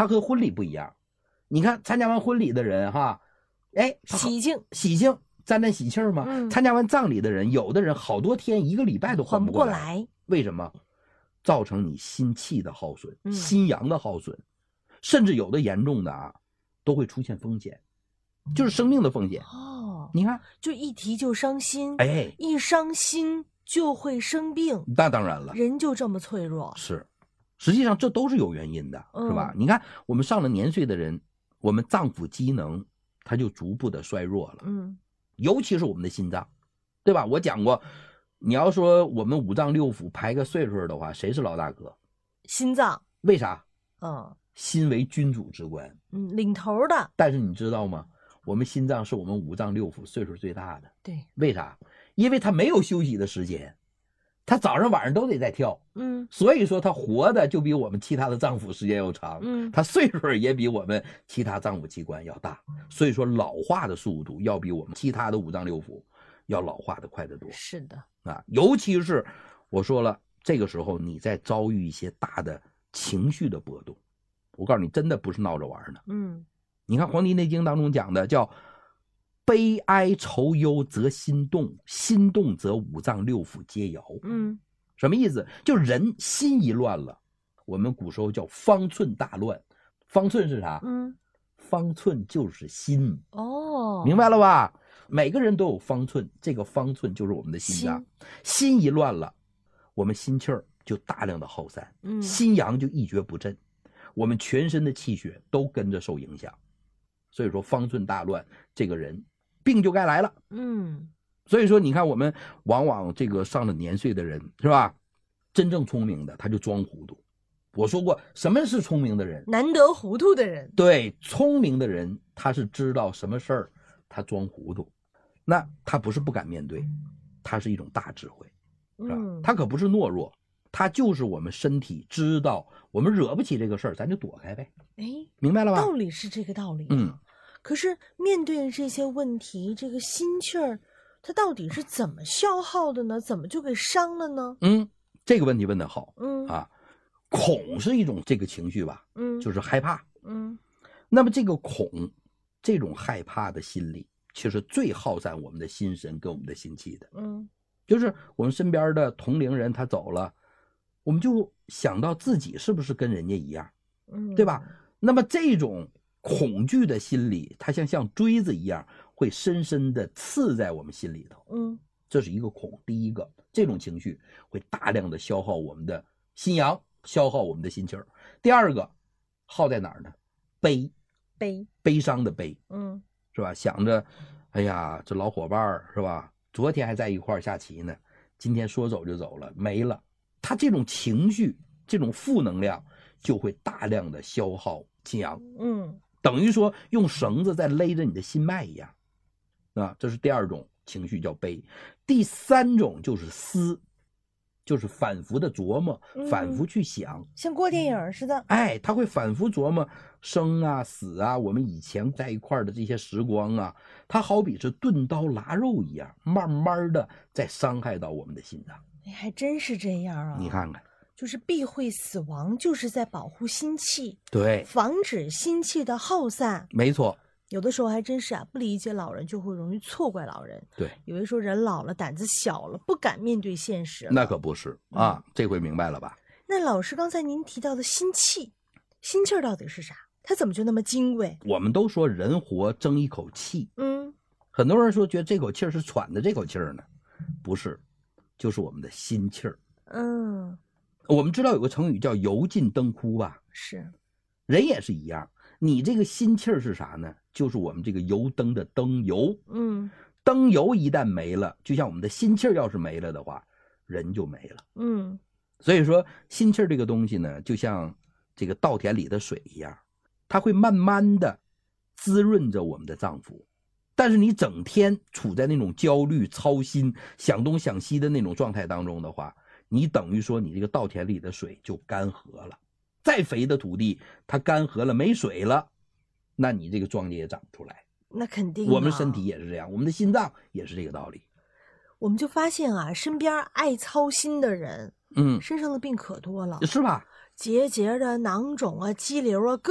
它和婚礼不一样。你看参加完婚礼的人哈，哎， 喜庆沾喜气儿嘛。参加完葬礼的人，有的人好多天1个礼拜都缓不过来。为什么？造成你心气的耗损，心阳的耗损，甚至有的严重的啊，都会出现风险，就是生命的风险。你看， 就一提就伤心， 哎， 一伤心就会生病。 那当然了， 人就这么脆弱。 是，实际上这都是有原因的，是吧？你看，我们上了年岁的人，我们脏腑机能它就逐步的衰弱了。尤其是我们的心脏，对吧？我讲过，你要说我们五脏六腑排个岁数的话，谁是老大哥？ 心脏。 为啥？心为君主之官， 领头的。 但是你知道吗？我们心脏是我们五脏六腑岁数最大的。 对， 为啥？因为它没有休息的时间，它早上晚上都得在跳。所以说它活的就比我们其他的脏腑时间要长。它岁数也比我们其他脏腑器官要大。所以说老化的速度要比我们其他的五脏六腑要老化的快得多。 是的啊，尤其是我说了，这个时候你在遭遇一些大的情绪的波动，我告诉你，真的不是闹着玩的。你看《黄帝内经》当中讲的叫悲哀愁忧则心动，心动则五脏六腑皆摇。什么意思？就人心一乱了，我们古时候叫方寸大乱。方寸是啥？方寸就是心。明白了吧？每个人都有方寸，这个方寸就是我们的心脏。心一乱了，我们心气儿就大量的耗散，心阳就一蹶不振，我们全身的气血都跟着受影响。所以说方寸大乱，这个人病就该来了。所以说你看我们往往这个上了年岁的人，是吧？真正聪明的他就装糊涂。我说过，什么是聪明的人？ 难得糊涂的人。 对，聪明的人他是知道什么事儿他装糊涂，那他不是不敢面对，他是一种大智慧，是吧？他可不是懦弱，他就是我们身体知道我们惹不起这个事儿，咱就躲开呗。明白了吧？ 道理是这个道理。可是面对这些问题，这个心气儿它到底是怎么消耗的呢？怎么就给伤了呢？ 这个问题问得好。恐是一种这个情绪吧，就是害怕。那么这个恐，这种害怕的心理，其实最耗散我们的心神跟我们的心气的。就是我们身边的同龄人他走了，我们就想到自己是不是跟人家一样，对吧？那么这种恐惧的心理，它像锥子一样，会深深的刺在我们心里头。这是一个恐。第一个，这种情绪会大量的消耗我们的心阳，消耗我们的心气儿。第二个，耗在哪儿呢？悲伤的悲。是吧？想着，哎呀，这老伙伴是吧？昨天还在一块儿下棋呢，今天说走就走了，没了。他这种情绪，这种负能量，就会大量的消耗心阳。等于说用绳子在勒着你的心脉一样。这是第二种情绪叫悲。第三种就是思，就是反复的琢磨，反复去想， 像过电影似的。 他会反复琢磨生啊死啊，我们以前在一块儿的这些时光啊，它好比是钝刀剌肉一样，慢慢的在伤害到我们的心脏。 还真是这样啊！ 你看看， 就是避讳死亡，就是在保护心气， 对， 防止心气的耗散。 没错。 有的时候还真是不理解老人，就会容易错怪老人。 对， 以为说人老了胆子小了，不敢面对现实了。 那可不是啊，这回明白了吧？ 那老师刚才您提到的心气，心气儿到底是啥？它怎么就那么金贵？ 我们都说人活争一口气，很多人说觉得这口气是喘的这口气呢，不是，就是我们的心气儿。我们知道有个成语叫油尽灯枯吧？ 是， 人也是一样。你这个心气儿是啥呢？就是我们这个油灯的灯油。灯油一旦没了，就像我们的心气儿要是没了的话，人就没了。所以说心气儿这个东西呢，就像这个稻田里的水一样，它会慢慢的滋润着我们的脏腑。但是你整天处在那种焦虑、操心、想东想西的那种状态当中的话，你等于说你这个稻田里的水就干涸了。再肥的土地它干涸了没水了，那你这个庄稼也长不出来。 那肯定。 我们身体也是这样，我们的心脏也是这个道理。 我们就发现啊，身边爱操心的人身上的病可多了， 是吧？ 结节的、囊肿啊、肌瘤啊，